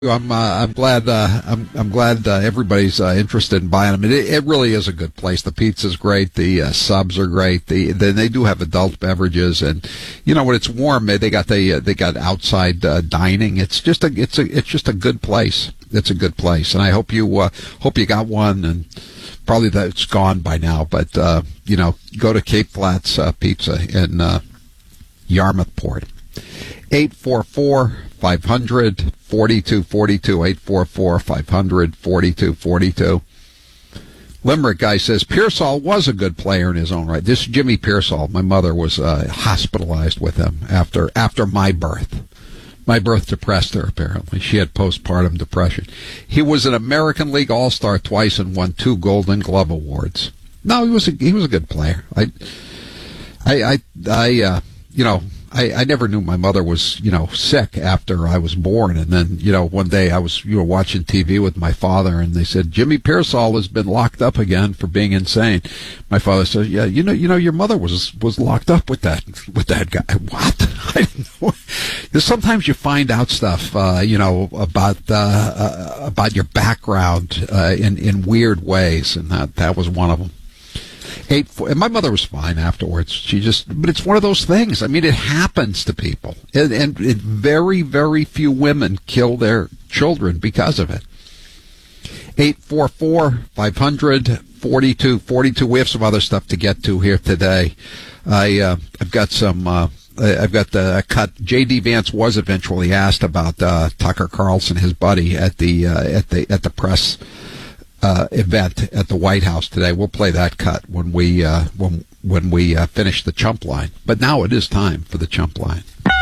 I'm glad. I'm glad everybody's interested in buying them. It really is a good place. The pizza's great. The subs are great. Then they do have adult beverages, and when it's warm, they got outside dining. It's just a good place. It's a good place, and I hope you got one. And probably it's gone by now, but go to Cape Flats Pizza in Yarmouthport. 844-500-4242, 844-500-4242. Limerick guy says, Pearsall was a good player in his own right. This is Jimmy Pearsall. My mother was hospitalized with him after my birth. My birth depressed her, apparently. She had postpartum depression. He was an American League All-Star twice and won 2 Golden Glove Awards. No, he was a good player. I never knew my mother was, sick after I was born. And then, one day I was, watching TV with my father, and they said, Jimmy Pearsall has been locked up again for being insane. My father said, yeah, your mother was locked up with that guy. What? I didn't know. Sometimes you find out stuff, about your background, in weird ways. And that was one of them. And my mother was fine afterwards. But it's one of those things. I mean, it happens to people. And very, very few women kill their children because of it. 844-500-4242. We have some other stuff to get to here today. I've got the cut. J.D. Vance was eventually asked about Tucker Carlson, his buddy, at the press event at the White House today. We'll play that cut when we finish the chump line. But now it is time for the chump line.